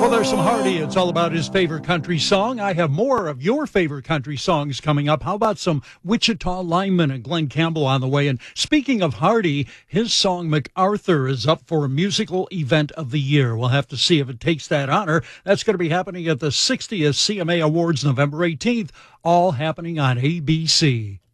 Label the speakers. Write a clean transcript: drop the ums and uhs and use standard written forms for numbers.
Speaker 1: Well, there's some Hardy. It's all about his favorite country song. I have more of your favorite country songs coming up. How about some Wichita Lineman and Glenn Campbell on the way? And speaking of Hardy, his song MacArthur is up for Musical Event of the Year. We'll have to see if it takes that honor. That's going to be happening at the 60th CMA Awards November 18th, all happening on ABC.